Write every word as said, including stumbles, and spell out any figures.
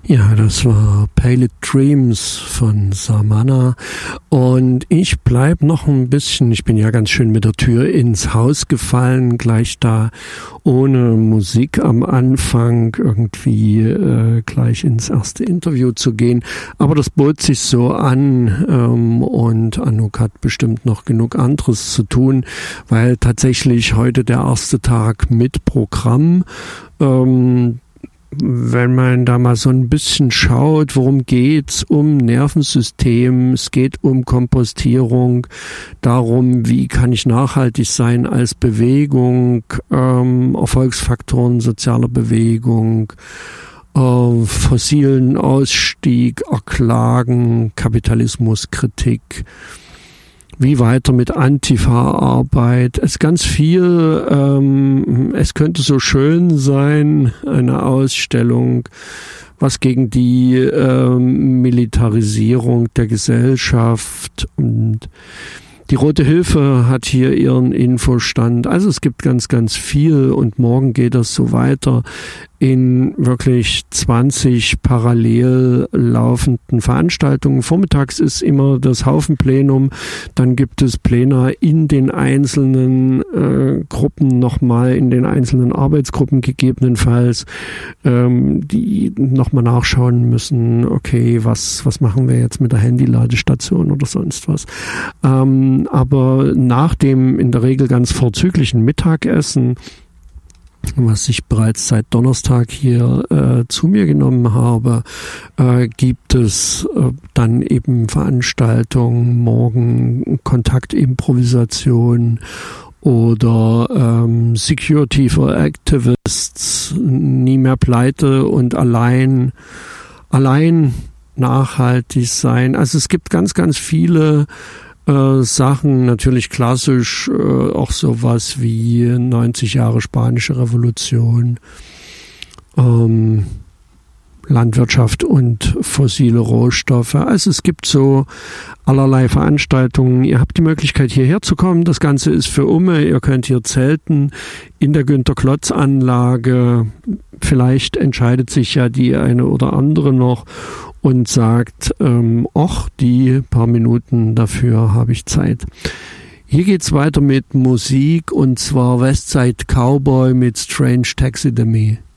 Ja, das war Pale Dreams von Samana und ich bleib noch ein bisschen, ich bin ja ganz schön mit der Tür ins Haus gefallen, gleich da ohne Musik am Anfang irgendwie äh, gleich ins erste Interview zu gehen, aber das bot sich so an ähm, und Anouk hat bestimmt noch genug anderes zu tun, weil tatsächlich heute der erste Tag mit Programm, ähm, wenn man da mal so ein bisschen schaut, worum geht's? Um Nervensystem, es geht um Kompostierung, darum, wie kann ich nachhaltig sein als Bewegung, ähm, Erfolgsfaktoren sozialer Bewegung, äh, fossilen Ausstieg, Erklagen, Kapitalismuskritik. Wie weiter mit Antifa-Arbeit. Es ist ganz viel, ähm, es könnte so schön sein, eine Ausstellung, was gegen die ähm, Militarisierung der Gesellschaft und die Rote Hilfe hat hier ihren Infostand. Also es gibt ganz, ganz viel und morgen geht das so weiter in wirklich zwanzig parallel laufenden Veranstaltungen. Vormittags ist immer das Haufenplenum, dann gibt es Plena in den einzelnen äh, Gruppen nochmal, in den einzelnen Arbeitsgruppen gegebenenfalls, ähm, die nochmal nachschauen müssen, okay, was, was machen wir jetzt mit der Handyladestation oder sonst was. Ähm, aber nach dem in der Regel ganz vorzüglichen Mittagessen, was ich bereits seit Donnerstag hier äh, zu mir genommen habe, äh, gibt es äh, dann eben Veranstaltungen, morgen Kontaktimprovisation oder ähm, Security for Activists, nie mehr pleite und allein, allein nachhaltig sein. Also es gibt ganz, ganz viele Äh, Sachen, natürlich klassisch, äh, auch sowas wie neunzig Jahre Spanische Revolution, ähm, Landwirtschaft und fossile Rohstoffe. Also es gibt so allerlei Veranstaltungen. Ihr habt die Möglichkeit, hierher zu kommen. Das Ganze ist für Umme. Ihr könnt hier zelten in der Günter-Klotz-Anlage. Vielleicht entscheidet sich ja die eine oder andere noch und sagt, ähm, ach, die paar Minuten dafür habe ich Zeit. Hier geht's weiter mit Musik und zwar Westside Cowboy mit Strange Taxidermy.